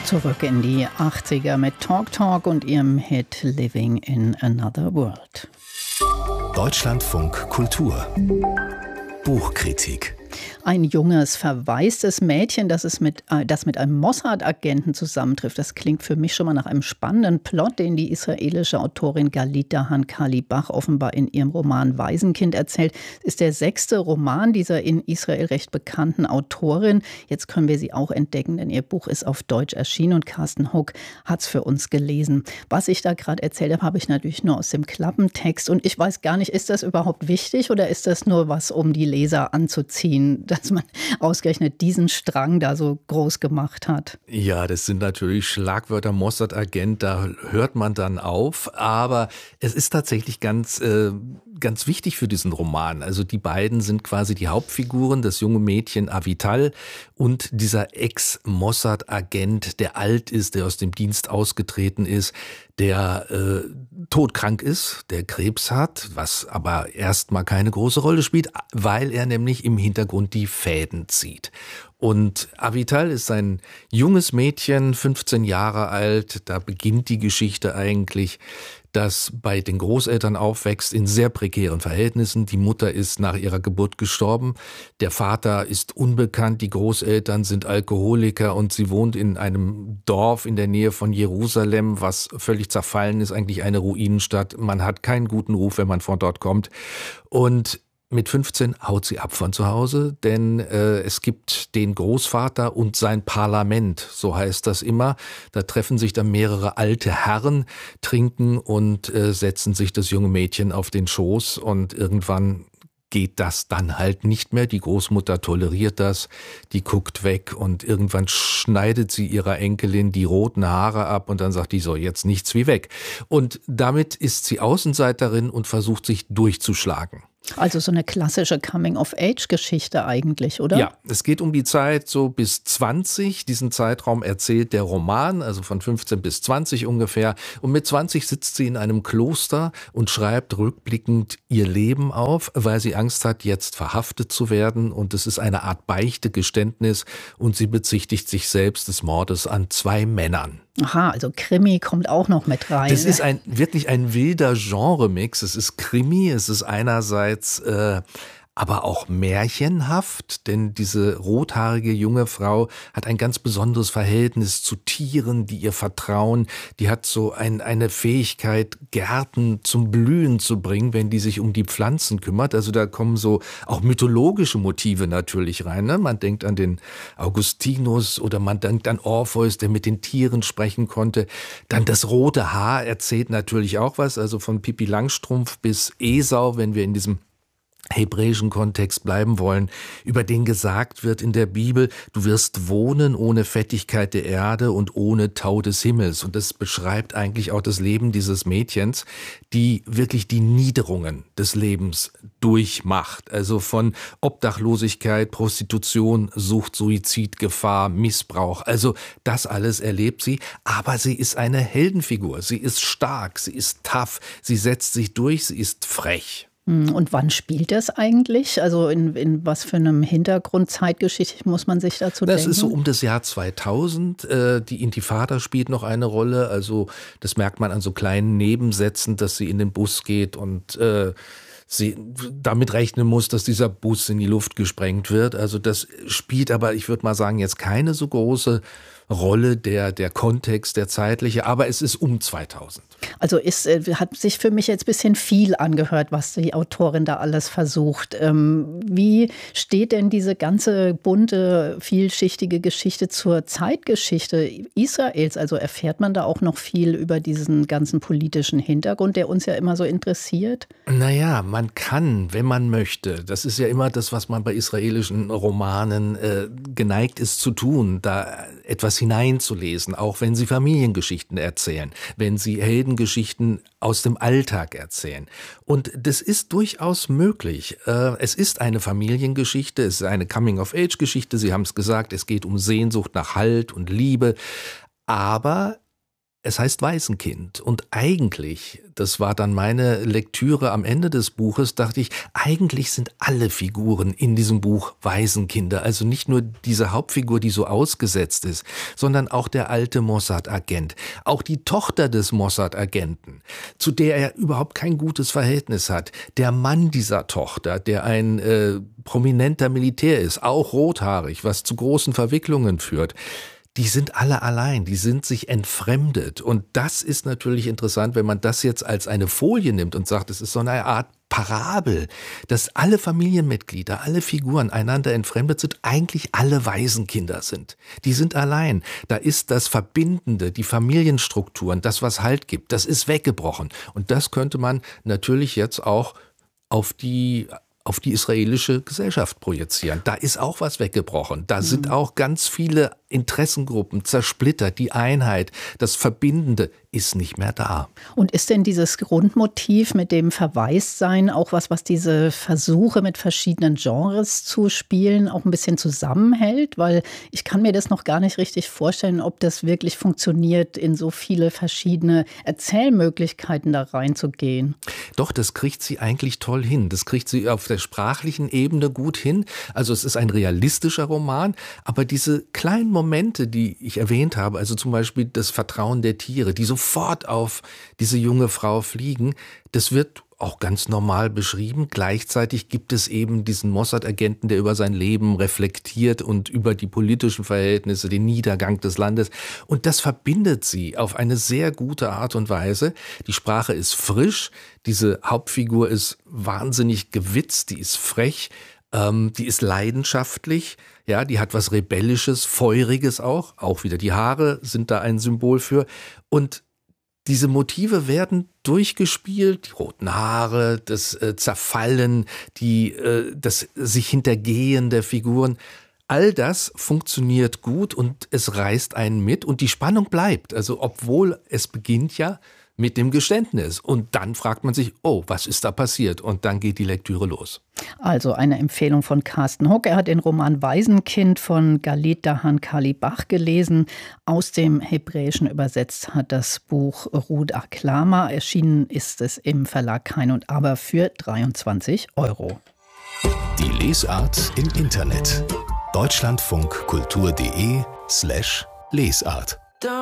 Zurück in die 80er mit Talk Talk und ihrem Hit Living in Another World. Deutschlandfunk Kultur Buchkritik. Ein junges, verwaistes Mädchen, das mit einem Mossad-Agenten zusammentrifft. Das klingt für mich schon mal nach einem spannenden Plot, den die israelische Autorin Galit Dahan-Kali Bach offenbar in ihrem Roman Waisenkind erzählt. Es ist der 6. Roman dieser in Israel recht bekannten Autorin. Jetzt können wir sie auch entdecken, denn ihr Buch ist auf Deutsch erschienen und Carsten Huck hat es für uns gelesen. Was ich da gerade erzählt habe, habe ich natürlich nur aus dem Klappentext. Und ich weiß gar nicht, ist das überhaupt wichtig oder ist das nur was, um die Leser anzuziehen, dass man ausgerechnet diesen Strang da so groß gemacht hat? Ja, das sind natürlich Schlagwörter, Mossad-Agent, da hört man dann auf. Aber es ist tatsächlich ganz wichtig für diesen Roman. Also die beiden sind quasi die Hauptfiguren, das junge Mädchen Avital und dieser Ex-Mossad-Agent, der alt ist, der aus dem Dienst ausgetreten ist, der todkrank ist, der Krebs hat, was aber erstmal keine große Rolle spielt, weil er nämlich im Hintergrund die Fäden zieht. Und Avital ist ein junges Mädchen, 15 Jahre alt, da beginnt die Geschichte eigentlich, das bei den Großeltern aufwächst in sehr prekären Verhältnissen. Die Mutter ist nach ihrer Geburt gestorben, der Vater ist unbekannt, die Großeltern sind Alkoholiker und sie wohnt in einem Dorf in der Nähe von Jerusalem, was völlig zerfallen ist, eigentlich eine Ruinenstadt. Man hat keinen guten Ruf, wenn man von dort kommt. Und mit 15 haut sie ab von zu Hause, denn es gibt den Großvater und sein Parlament, so heißt das immer. Da treffen sich dann mehrere alte Herren, trinken und setzen sich das junge Mädchen auf den Schoß und irgendwann geht das dann halt nicht mehr. Die Großmutter toleriert das, die guckt weg und irgendwann schneidet sie ihrer Enkelin die roten Haare ab und dann sagt die so, jetzt nichts wie weg. Und damit ist sie Außenseiterin und versucht sich durchzuschlagen. Also so eine klassische Coming-of-Age-Geschichte eigentlich, oder? Ja, es geht um die Zeit so bis 20. Diesen Zeitraum erzählt der Roman, also von 15 bis 20 ungefähr. Und mit 20 sitzt sie in einem Kloster und schreibt rückblickend ihr Leben auf, weil sie Angst hat, jetzt verhaftet zu werden. Und es ist eine Art Beichte-Geständnis und sie bezichtigt sich selbst des Mordes an 2 Männern. Aha, also Krimi kommt auch noch mit rein. Das ist wirklich ein wilder Genremix. Es ist Krimi, es ist einerseits aber auch märchenhaft, denn diese rothaarige junge Frau hat ein ganz besonderes Verhältnis zu Tieren, die ihr vertrauen. Die hat so eine Fähigkeit, Gärten zum Blühen zu bringen, wenn die sich um die Pflanzen kümmert. Also da kommen so auch mythologische Motive natürlich rein. Ne? Man denkt an den Augustinus oder man denkt an Orpheus, der mit den Tieren sprechen konnte. Dann das rote Haar erzählt natürlich auch was, also von Pippi Langstrumpf bis Esau, wenn wir in diesem hebräischen Kontext bleiben wollen, über den gesagt wird in der Bibel, du wirst wohnen ohne Fettigkeit der Erde und ohne Tau des Himmels. Und das beschreibt eigentlich auch das Leben dieses Mädchens, die wirklich die Niederungen des Lebens durchmacht. Also von Obdachlosigkeit, Prostitution, Sucht, Suizid, Gefahr, Missbrauch. Also das alles erlebt sie. Aber sie ist eine Heldenfigur. Sie ist stark, sie ist tough, sie setzt sich durch, sie ist frech. Und wann spielt das eigentlich? Also in was für einem Hintergrund zeitgeschichtlich muss man sich dazu denken? Das ist so um das Jahr 2000. Die Intifada spielt noch eine Rolle. Also das merkt man an so kleinen Nebensätzen, dass sie in den Bus geht und sie damit rechnen muss, dass dieser Bus in die Luft gesprengt wird. Also das spielt aber, ich würde mal sagen, jetzt keine so große Rolle, der Kontext, der zeitliche, aber es ist um 2000. Also hat sich für mich jetzt ein bisschen viel angehört, was die Autorin da alles versucht. Wie steht denn diese ganze bunte, vielschichtige Geschichte zur Zeitgeschichte Israels? Also erfährt man da auch noch viel über diesen ganzen politischen Hintergrund, der uns ja immer so interessiert? Naja, man kann, wenn man möchte. Das ist ja immer das, was man bei israelischen Romanen geneigt ist zu tun, da etwas hineinzulesen, auch wenn sie Familiengeschichten erzählen, wenn sie Heldengeschichten aus dem Alltag erzählen. Und das ist durchaus möglich. Es ist eine Familiengeschichte, es ist eine Coming-of-Age-Geschichte, Sie haben es gesagt, es geht um Sehnsucht nach Halt und Liebe, aber es heißt Waisenkind und eigentlich, das war dann meine Lektüre am Ende des Buches, dachte ich, eigentlich sind alle Figuren in diesem Buch Waisenkinder. Also nicht nur diese Hauptfigur, die so ausgesetzt ist, sondern auch der alte Mossad-Agent. Auch die Tochter des Mossad-Agenten, zu der er überhaupt kein gutes Verhältnis hat. Der Mann dieser Tochter, der ein prominenter Militär ist, auch rothaarig, was zu großen Verwicklungen führt. Die sind alle allein, die sind sich entfremdet. Und das ist natürlich interessant, wenn man das jetzt als eine Folie nimmt und sagt, es ist so eine Art Parabel, dass alle Familienmitglieder, alle Figuren einander entfremdet sind, eigentlich alle Waisenkinder sind. Die sind allein. Da ist das Verbindende, die Familienstrukturen, das, was Halt gibt, das ist weggebrochen. Und das könnte man natürlich jetzt auch auf die israelische Gesellschaft projizieren. Da ist auch was weggebrochen. Da sind auch ganz viele Interessengruppen zersplittert. Die Einheit, das Verbindende ist nicht mehr da. Und ist denn dieses Grundmotiv mit dem Verwaistsein auch was diese Versuche mit verschiedenen Genres zu spielen auch ein bisschen zusammenhält? Weil ich kann mir das noch gar nicht richtig vorstellen, ob das wirklich funktioniert, in so viele verschiedene Erzählmöglichkeiten da reinzugehen. Doch, das kriegt sie eigentlich toll hin. Das kriegt sie auf der sprachlichen Ebene gut hin. Also es ist ein realistischer Roman, aber diese kleinen Momente, die ich erwähnt habe, also zum Beispiel das Vertrauen der Tiere, die sofort auf diese junge Frau fliegen, das wird auch ganz normal beschrieben. Gleichzeitig gibt es eben diesen Mossad-Agenten, der über sein Leben reflektiert und über die politischen Verhältnisse, den Niedergang des Landes. Und das verbindet sie auf eine sehr gute Art und Weise. Die Sprache ist frisch, diese Hauptfigur ist wahnsinnig gewitzt, die ist frech, die ist leidenschaftlich, ja, die hat was Rebellisches, Feuriges auch wieder die Haare sind da ein Symbol für. Und diese Motive werden durchgespielt, die roten Haare, das Zerfallen, das sich hintergehen der Figuren. All das funktioniert gut und es reißt einen mit und die Spannung bleibt. Also obwohl es beginnt ja mit dem Geständnis. Und dann fragt man sich, oh, was ist da passiert? Und dann geht die Lektüre los. Also eine Empfehlung von Carsten Huck. Er hat den Roman Waisenkind von Galit Dahan Kalibach gelesen. Aus dem Hebräischen übersetzt hat das Buch Ruth Aklama. Erschienen ist es im Verlag Kein und Aber für 23 €. Die Lesart im Internet. deutschlandfunkkultur.de/Lesart